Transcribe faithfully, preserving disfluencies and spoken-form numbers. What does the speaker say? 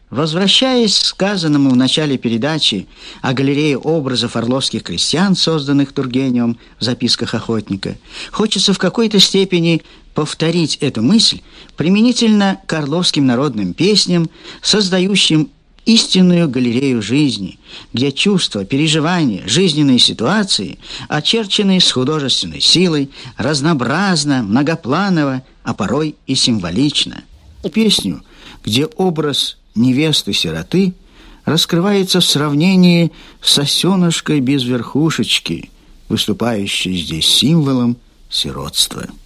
Возвращаясь к сказанному в начале передачи о галерее образов орловских крестьян, созданных Тургеневым в записках охотника, хочется в какой-то степени повторить эту мысль применительно к орловским народным песням, создающим истинную галерею жизни, где чувства, переживания, жизненные ситуации очерчены с художественной силой, разнообразно, многопланово, а порой и символично. Песню, где образ невесты-сироты раскрывается в сравнении с осенышкой без верхушечки, выступающей здесь символом сиротства.